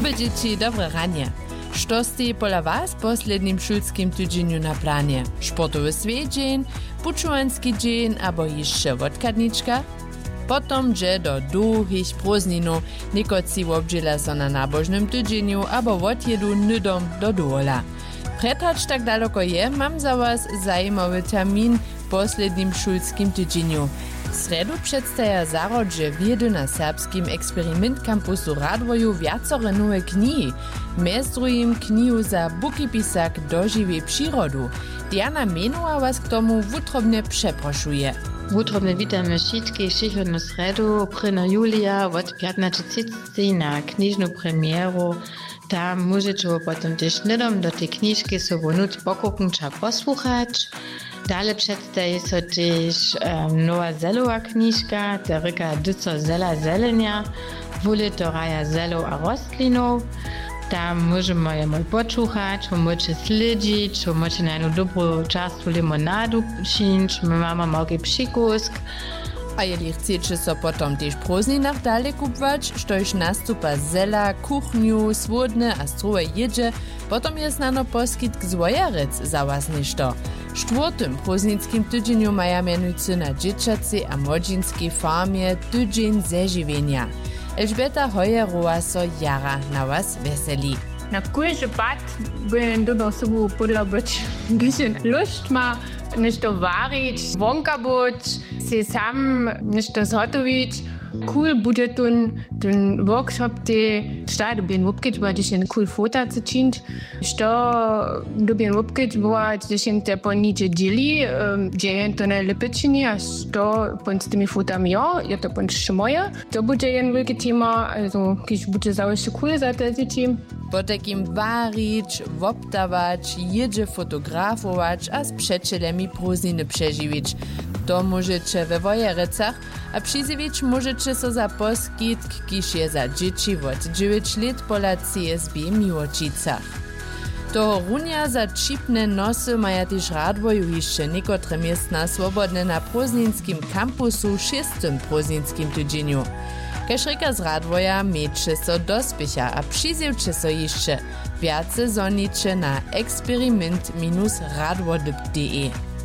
Lube dzieci, dobre ranie. Što ste pola was poslednim šulskim tydzieniu na planie? Sportowy svědźeń, pučujanski dzień abo jeszcze wodkadniczka? Potom dże do długich prózdninów, niekoci obdziela so na nabożnym tydzieniu abo odjedu nydom do dola. Pretacz tak daleko je, mam za was zajímavý termin w poslednim šulskim tydzieniu. W sredu przedstawia zarodże wiedy na serbskim Experiment Campusu Radwoju wiacore nowe knihy. Mez drugim knihu za bukipisak dožiwie przyrodu. Diana Menuła was k tomu wutrobne przeproszuje. Wutrobne witamy wszystkich przychodną sredu, 1. julia od 15:30 na knižnu premieru. Tam możecie potem też nydom do tej kniżki sobie nut pokuknąć a posłuchać. Dalej przedstawi się też nowa zelowa kniżka, teryka Dyco zela zelenia, wóle to raja zelo a rostlinów. Tam możemy je posłuchać, możecie śledzić, możecie na jedną dobrą czarstwu limonadu przyjąć, my mamy mały przykusk. A jeli chcecie so potom też prózdninach dalej kupować, štož nastupa zela, kuchniu, słodne a struhe jedzie, potom je znano poskitk zwojerec za was ništo. W 4. prózdnickim tydzieniu maja mianujcy na dzieciacej a młodzieńskiej farmie tydzień zežiwienia. Elžbieta Hojerowa so jara na was weseli. Na kójże pad bym do sobą podobać, gdyż lust ma nešto varić, wonka być, się sam nešto zhotowić. Cool bude ten workshop, te šta dobien wopkić, bo gdyż cool fota zaczynić, što dobien wopkić, bo gdyż te ponicze dzieli, gdzie to najlepiej czyni, a što pon z tymi fotami je to pon moje. To bude jen wielkie tema, also když bude zawsze cool za te dzieci. Po takim warić, woptawać, jedzie fotografować, a z przyjacielami prózdniny przeżywić. To możecie we Wojerecach, a przyzywić możecie so za poskitk, kiż je za dzieci od 9 lat pola CSB Miłočicach. Toho runia za čipne nosy maja też Radwoju jeszcze niekotre miestna swobodne na prózdninskim kampusu w 6. prózdninskim tydzieniu. Każ z Radwoja miejcie so dospiecha, a przyzywcie so jeszcze. Więcej zonicie na experiment-radwodyb.de.